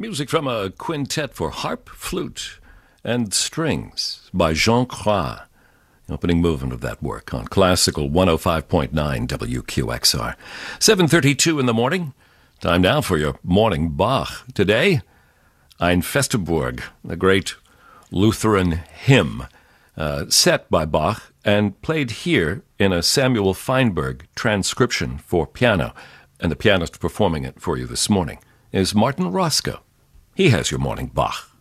Music from a quintet for harp, flute, and strings by Jean Croix. The opening movement of that work on Classical 105.9 WQXR. 7:32 in the morning. Time now for your morning Bach. Today, Ein Festburg, the great Lutheran hymn, set by Bach and played here in a Samuel Feinberg transcription for piano. And the pianist performing it for you this morning is Martin Roscoe. He has your morning Bach.